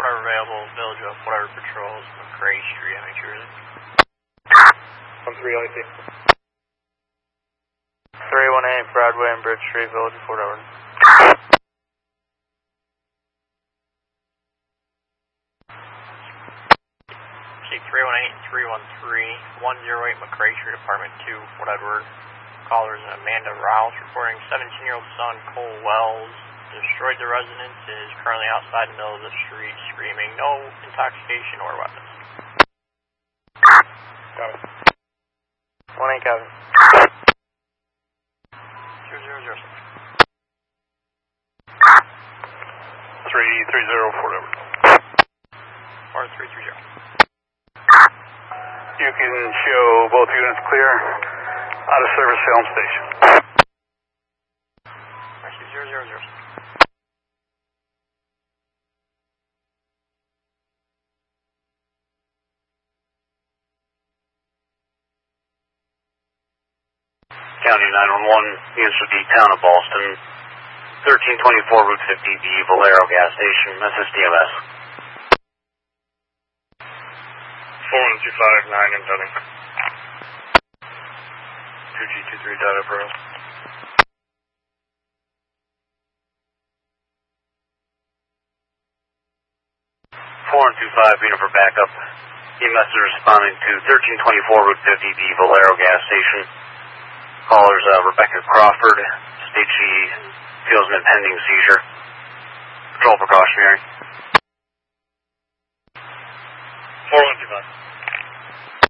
whenever available, Village of whatever patrols, McRae Street, New Jersey. 13 LAT. 318 Broadway and Bridge Street, Village of Fort Edward. See 318 and 313, 108 McRae Street, Apartment 2, Fort Edward. Caller is Amanda Rouse, reporting 17-year-old son Cole Wells destroyed the residence and is currently outside the middle of the street screaming, no intoxication or weapons. Got it. 1-8 Kevin. 0006. 330 Fort Edward. Or 330. You can show both units clear. Out of service, Helm Station. I see 0006. County 911, units with the town of Boston, 1324 Route 50B, Valero gas station, SSDMS. 41259 in Dunning. 2G23 data bro. 4125 unit for backup. EMS is responding to 1324 Route 50B, Valero gas station. Callers Rebecca Crawford, state she feels an impending seizure. Patrol precautionary. 4125.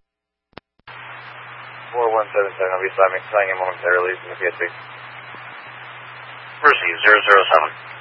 4177, I'll be signing in momentarily from the PSP. Receive 007.